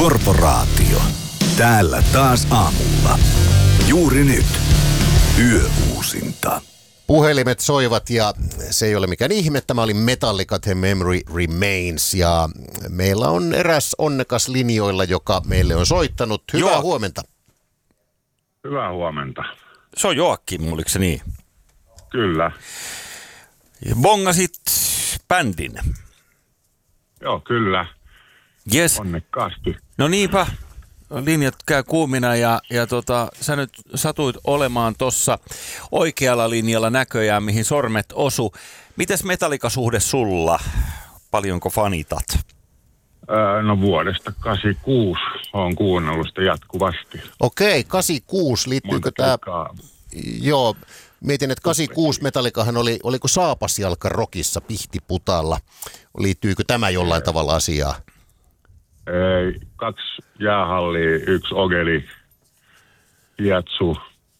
Korporaatio. Täällä taas aamulla. Juuri nyt. Yöuusinta. Puhelimet soivat ja se ei ole mikään ihme. Tämä oli Metallica The Memory Remains ja meillä on eräs onnekas linjoilla, joka meille on soittanut. Hyvää huomenta. Hyvää huomenta. Se on Joakim, oliko se niin? Kyllä. Bongasit bändin. Joo, kyllä. Yes. Onnekkaasti. No niinpä. Linjat käy kuumina ja sä nyt satuit olemaan tuossa oikealla linjalla näköjään, mihin sormet osu. Mites Metallica-suhde sulla? Paljonko fanitat? No vuodesta 86 olen kuunnellut sitä jatkuvasti. Okei, 86, liittyykö tämä? Joo, mietin, että 86 Metallicahan oli, oliko Saapasjalka rockissa Pihtiputaalla? Liittyykö tämä jollain tavalla asiaan? Ei, 2 jäähallia, 1 ogeli, Hietsu.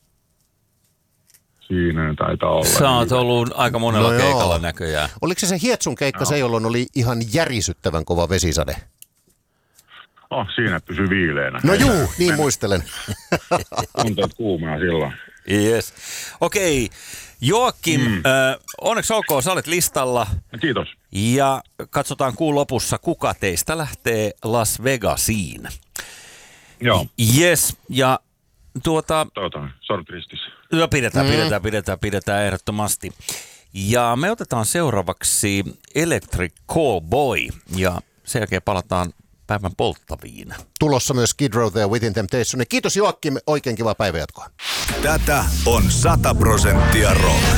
Siinä taitaa olla. Sä oot ollut aika monella keikalla näköjään. Oliko se Hietsun keikka se, jolloin oli ihan järisyttävän kova vesisade? Siinä pysyy viileänä. No juu, niin muistelen. Tunteet kuumana silloin. Yes. Okei. Joakim, onneksi olkoon, sä olet listalla. Kiitos. Ja katsotaan kuun lopussa, kuka teistä lähtee Las Vegasiin. Joo. Yes, ja Short ristissä. No pidetään ehdottomasti. Ja me otetaan seuraavaksi Electric Callboy ja sen jälkeen palataan päivän polttaviin. Tulossa myös Skid Row There Within Temptation. Kiitos Joakim, oikein kivaa päivänjatkoa. Tätä on 100% rock.